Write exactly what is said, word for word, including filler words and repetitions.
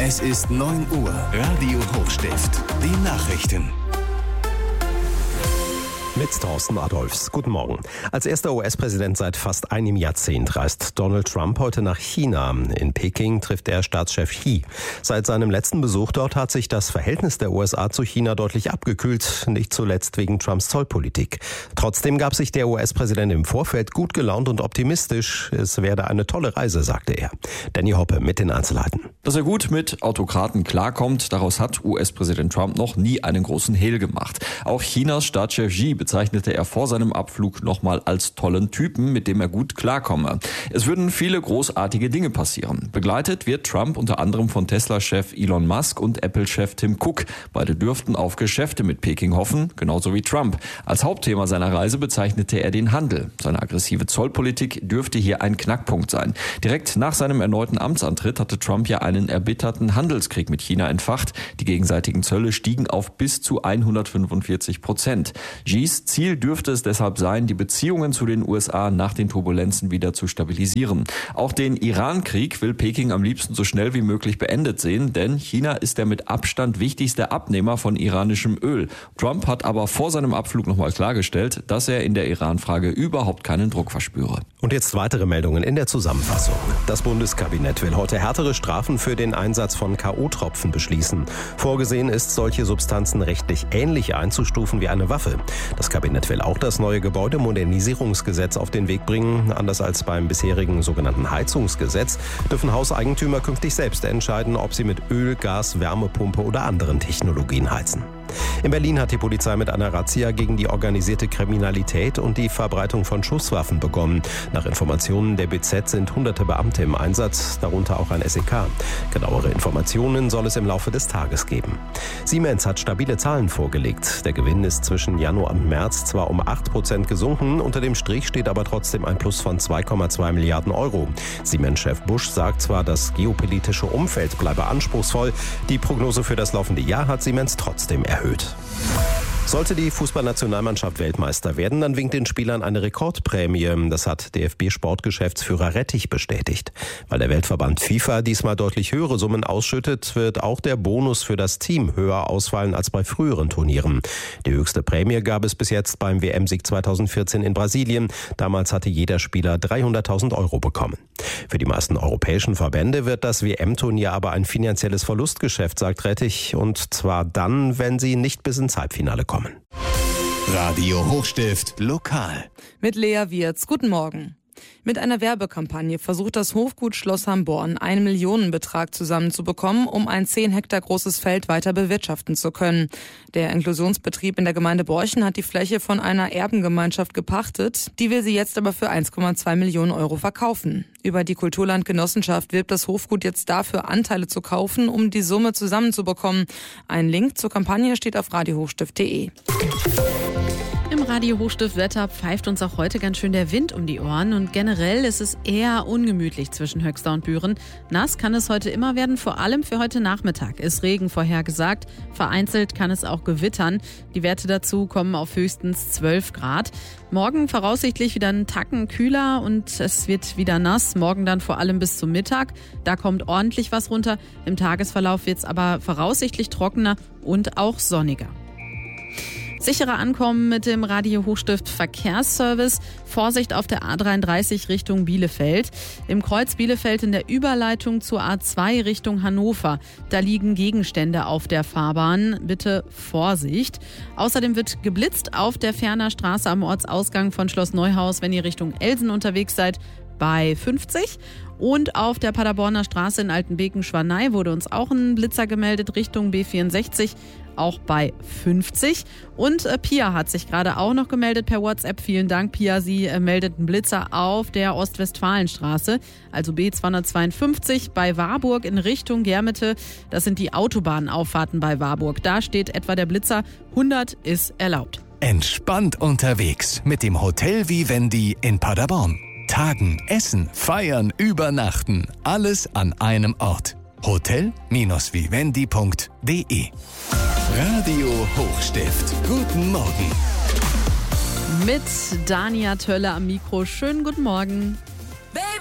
Es ist neun Uhr. Radio Hochstift. Die Nachrichten. Mit Thorsten Adolfs. Guten Morgen. Als erster U S-Präsident seit fast einem Jahrzehnt reist Donald Trump heute nach China. In Peking trifft er Staatschef Xi. Seit seinem letzten Besuch dort hat sich das Verhältnis der U S A zu China deutlich abgekühlt, nicht zuletzt wegen Trumps Zollpolitik. Trotzdem gab sich der U S-Präsident im Vorfeld gut gelaunt und optimistisch. Es werde eine tolle Reise, sagte er. Danny Hoppe mit den Einzelheiten. Dass er gut mit Autokraten klarkommt, daraus hat U S-Präsident Trump noch nie einen großen Hehl gemacht. Auch Chinas Staatschef Xi bezeichnete er vor seinem Abflug nochmal als tollen Typen, mit dem er gut klarkomme. Es würden viele großartige Dinge passieren. Begleitet wird Trump unter anderem von Tesla-Chef Elon Musk und Apple-Chef Tim Cook. Beide dürften auf Geschäfte mit Peking hoffen, genauso wie Trump. Als Hauptthema seiner Reise bezeichnete er den Handel. Seine aggressive Zollpolitik dürfte hier ein Knackpunkt sein. Direkt nach seinem erneuten Amtsantritt hatte Trump ja einen erbitterten Handelskrieg mit China entfacht. Die gegenseitigen Zölle stiegen auf bis zu hundertfünfundvierzig Prozent. Xis Ziel dürfte es deshalb sein, die Beziehungen zu den U S A nach den Turbulenzen wieder zu stabilisieren. Auch den Iran-Krieg will Peking am liebsten so schnell wie möglich beendet sehen, denn China ist der mit Abstand wichtigste Abnehmer von iranischem Öl. Trump hat aber vor seinem Abflug nochmal klargestellt, dass er in der Iran-Frage überhaupt keinen Druck verspüre. Und jetzt weitere Meldungen in der Zusammenfassung. Das Bundeskabinett will heute härtere Strafen für den Einsatz von K O-Tropfen beschließen. Vorgesehen ist, solche Substanzen rechtlich ähnlich einzustufen wie eine Waffe. Das Kabinett will auch das neue Gebäudemodernisierungsgesetz auf den Weg bringen. Anders als beim bisherigen sogenannten Heizungsgesetz dürfen Hauseigentümer künftig selbst entscheiden, ob sie mit Öl, Gas, Wärmepumpe oder anderen Technologien heizen. In Berlin hat die Polizei mit einer Razzia gegen die organisierte Kriminalität und die Verbreitung von Schusswaffen begonnen. Nach Informationen der B Z sind hunderte Beamte im Einsatz, darunter auch ein S E K. Genauere Informationen soll es im Laufe des Tages geben. Siemens hat stabile Zahlen vorgelegt. Der Gewinn ist zwischen Januar und März zwar um acht Prozent gesunken, unter dem Strich steht aber trotzdem ein Plus von zwei Komma zwei Milliarden Euro. Siemens-Chef Busch sagt zwar, das geopolitische Umfeld bleibe anspruchsvoll, die Prognose für das laufende Jahr hat Siemens trotzdem erhöht. Sollte die Fußballnationalmannschaft Weltmeister werden, dann winkt den Spielern eine Rekordprämie. Das hat D F B-Sportgeschäftsführer Rettich bestätigt. Weil der Weltverband FIFA diesmal deutlich höhere Summen ausschüttet, wird auch der Bonus für das Team höher ausfallen als bei früheren Turnieren. Die höchste Prämie gab es bis jetzt beim W M-Sieg zweitausendvierzehn in Brasilien. Damals hatte jeder Spieler dreihunderttausend Euro bekommen. Für die meisten europäischen Verbände wird das W M-Turnier aber ein finanzielles Verlustgeschäft, sagt Rettich. Und zwar dann, wenn sie nicht bis ins Halbfinale kommen. Radio Hochstift lokal. Mit Lea Wirz. Guten Morgen. Mit einer Werbekampagne versucht das Hofgut Schloss Hamborn einen Millionenbetrag zusammenzubekommen, um ein zehn Hektar großes Feld weiter bewirtschaften zu können. Der Inklusionsbetrieb in der Gemeinde Borchen hat die Fläche von einer Erbengemeinschaft gepachtet. Die will sie jetzt aber für eins Komma zwei Millionen Euro verkaufen. Über die Kulturlandgenossenschaft wirbt das Hofgut jetzt dafür, Anteile zu kaufen, um die Summe zusammenzubekommen. Ein Link zur Kampagne steht auf radio hochstift punkt de. Im Radio Hochstift Wetter pfeift uns auch heute ganz schön der Wind um die Ohren und generell ist es eher ungemütlich zwischen Höxter und Büren. Nass kann es heute immer werden, vor allem für heute Nachmittag ist Regen vorhergesagt. Vereinzelt kann es auch gewittern. Die Werte dazu kommen auf höchstens zwölf Grad. Morgen voraussichtlich wieder einen Tacken kühler und es wird wieder nass. Morgen dann vor allem bis zum Mittag. Da kommt ordentlich was runter. Im Tagesverlauf wird es aber voraussichtlich trockener und auch sonniger. Sicherer Ankommen mit dem Radio Hochstift Verkehrsservice. Vorsicht auf der A dreiunddreißig Richtung Bielefeld. Im Kreuz Bielefeld in der Überleitung zur A zwei Richtung Hannover. Da liegen Gegenstände auf der Fahrbahn. Bitte Vorsicht. Außerdem wird geblitzt auf der Ferner Straße am Ortsausgang von Schloss Neuhaus, wenn ihr Richtung Elsen unterwegs seid, bei fünfzig. Und auf der Paderborner Straße in Altenbeken-Schwanei wurde uns auch ein Blitzer gemeldet, Richtung B vierundsechzig, auch bei fünfzig. Und äh, Pia hat sich gerade auch noch gemeldet per WhatsApp. Vielen Dank, Pia. Sie äh, meldet einen Blitzer auf der Ostwestfalenstraße, also B zweihundertzweiundfünfzig bei Warburg in Richtung Germete. Das sind die Autobahnauffahrten bei Warburg. Da steht etwa der Blitzer, hundert ist erlaubt. Entspannt unterwegs mit dem Hotel Vivendi in Paderborn. Tagen, Essen, Feiern, Übernachten. Alles an einem Ort. hotel Vivendi punkt de. Radio Hochstift. Guten Morgen. Mit Dania Tölle am Mikro. Schönen guten Morgen.